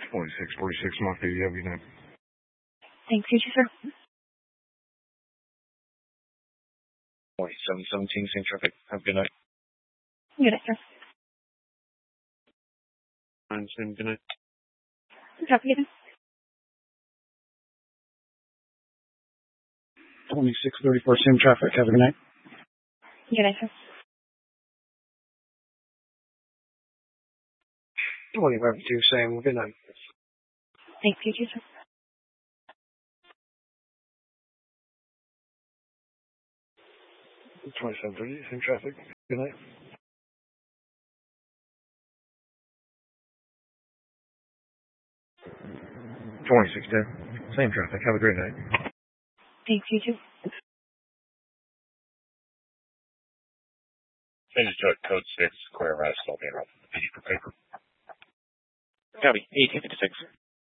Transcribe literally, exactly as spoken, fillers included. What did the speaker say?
twenty-six forty-six Mach eighty, have a good night. Thanks, you too, sir. twenty-seven seventeen, same traffic. Have a good night. Good night, sir. Fine, same, good night. Copy again. twenty-six thirty-four, same traffic. Have a good night. Good night, sir. twenty-five two, same. Good night. Thanks, you too, sir. twenty-seven thirty, same traffic. Good night. twenty-six ten, same traffic. Have a great night. Thanks, you too. Change to code six, Square West, I'll be around. Paper, paper. Copy, eighteen fifty-six.